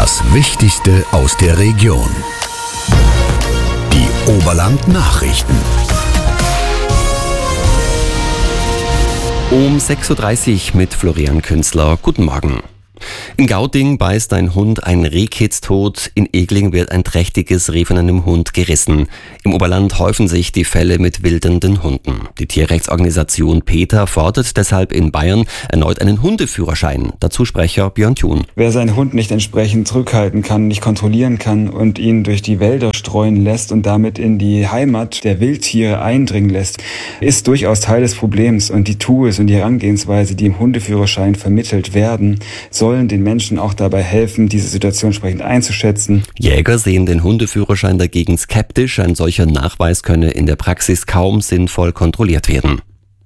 Das Wichtigste aus der Region. Die Oberland-Nachrichten. Um 6.30 Uhr mit Florian Künzler. Guten Morgen. In Gauting beißt ein Hund ein Rehkitz tot, in Egling wird ein trächtiges Reh von einem Hund gerissen. Im Oberland häufen sich die Fälle mit wildernden Hunden. Die Tierrechtsorganisation PETA fordert deshalb in Bayern erneut einen Hundeführerschein. Dazu Sprecher Björn Thun. Wer seinen Hund nicht entsprechend zurückhalten kann, nicht kontrollieren kann und ihn durch die Wälder streuen lässt und damit in die Heimat der Wildtiere eindringen lässt, ist durchaus Teil des Problems. Und die Tools und die Herangehensweise, die im Hundeführerschein vermittelt werden, sollen den Menschen auch dabei helfen, diese Situation entsprechend einzuschätzen. Jäger sehen den Hundeführerschein dagegen skeptisch. Ein solcher Nachweis könne in der Praxis kaum sinnvoll kontrolliert werden.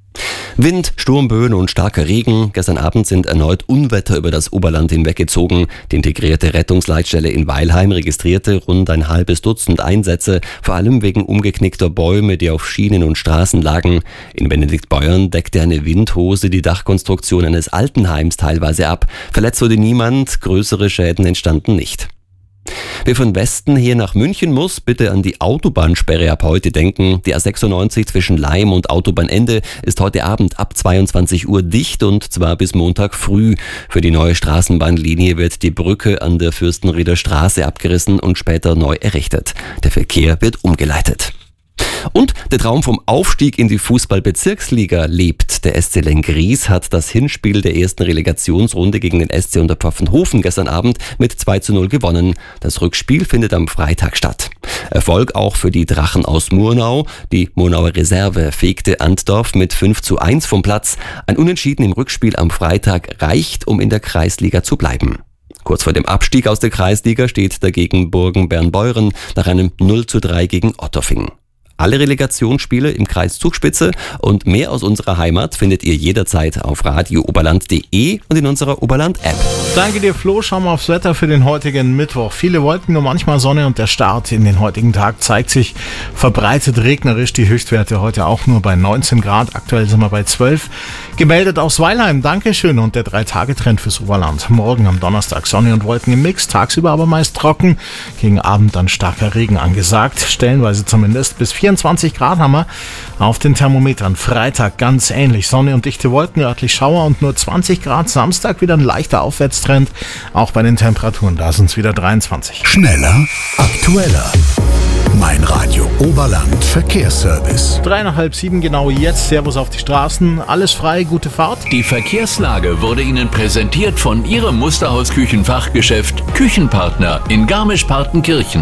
Wind, Sturmböen und starker Regen. Gestern Abend sind erneut Unwetter über das Oberland hinweggezogen. Die integrierte Rettungsleitstelle in Weilheim registrierte rund ein halbes Dutzend Einsätze, vor allem wegen umgeknickter Bäume, die auf Schienen und Straßen lagen. In Benediktbeuern deckte eine Windhose die Dachkonstruktion eines Altenheims teilweise ab. Verletzt wurde niemand, größere Schäden entstanden nicht. Wer von Westen her nach München muss, bitte an die Autobahnsperre ab heute denken. Die A96 zwischen Laim und Autobahnende ist heute Abend ab 22 Uhr dicht und zwar bis Montag früh. Für die neue Straßenbahnlinie wird die Brücke an der Fürstenrieder Straße abgerissen und später neu errichtet. Der Verkehr wird umgeleitet. Und der Traum vom Aufstieg in die Fußball-Bezirksliga lebt. Der SC Lenggries hat das Hinspiel der ersten Relegationsrunde gegen den SC Unterpfaffenhofen gestern Abend mit 2:0 gewonnen. Das Rückspiel findet am Freitag statt. Erfolg auch für die Drachen aus Murnau. Die Murnauer Reserve fegte Antdorf mit 5:1 vom Platz. Ein Unentschieden im Rückspiel am Freitag reicht, um in der Kreisliga zu bleiben. Kurz vor dem Abstieg aus der Kreisliga steht dagegen Burgen-Bernbeuren nach einem 0:3 gegen Otterfing. Alle Relegationsspiele im Kreis Zugspitze und mehr aus unserer Heimat findet ihr jederzeit auf radiooberland.de und in unserer Oberland-App. Danke dir, Flo. Schauen wir aufs Wetter für den heutigen Mittwoch. Viele Wolken, nur manchmal Sonne und der Start in den heutigen Tag zeigt sich verbreitet regnerisch. Die Höchstwerte heute auch nur bei 19 Grad. Aktuell sind wir bei 12. Gemeldet aus Weilheim. Dankeschön. Und der 3-Tage-Trend fürs Oberland. Morgen am Donnerstag Sonne und Wolken im Mix. Tagsüber aber meist trocken. Gegen Abend dann starker Regen angesagt. Stellenweise zumindest bis 24 Grad haben wir auf den Thermometern. Freitag ganz ähnlich. Sonne und dichte Wolken, örtlich Schauer und nur 20 Grad. Samstag wieder ein leichter Aufwärtstrend. Auch bei den Temperaturen, da sind es wieder 23. Schneller, aktueller. Mein Radio Oberland Verkehrsservice. 6:30 genau jetzt. Servus auf die Straßen. Alles frei, gute Fahrt. Die Verkehrslage wurde Ihnen präsentiert von Ihrem Musterhaus-Küchenfachgeschäft Küchenpartner in Garmisch-Partenkirchen.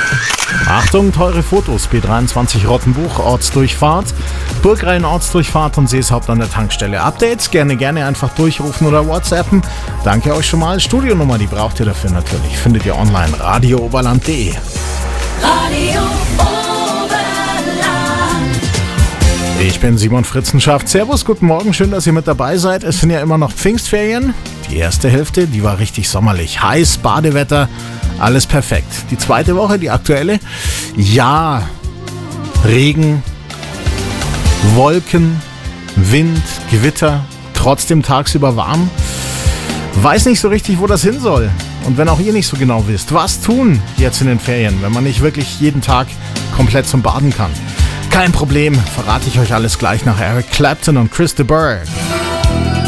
Achtung, teure Fotos. B23 Rottenbuch, Ortsdurchfahrt. Burgrein Ortsdurchfahrt und Seeshaupt an der Tankstelle. Updates gerne einfach durchrufen oder WhatsAppen. Danke euch schon mal. Studionummer, die braucht ihr dafür natürlich. Findet ihr online. radiooberland.de. Radio Oberland. Ich bin Simon Fritzenschaft. Servus, guten Morgen, schön, dass ihr mit dabei seid. Es sind ja immer noch Pfingstferien. Die erste Hälfte, die war richtig sommerlich. Heiß, Badewetter, alles perfekt. Die zweite Woche, die aktuelle, ja, Regen, Wolken, Wind, Gewitter, trotzdem tagsüber warm. Weiß nicht so richtig, wo das hin soll. Und wenn auch ihr nicht so genau wisst, was tun jetzt in den Ferien, wenn man nicht wirklich jeden Tag komplett zum Baden kann. Kein Problem, verrate ich euch alles gleich nach Eric Clapton und Chris de Burgh.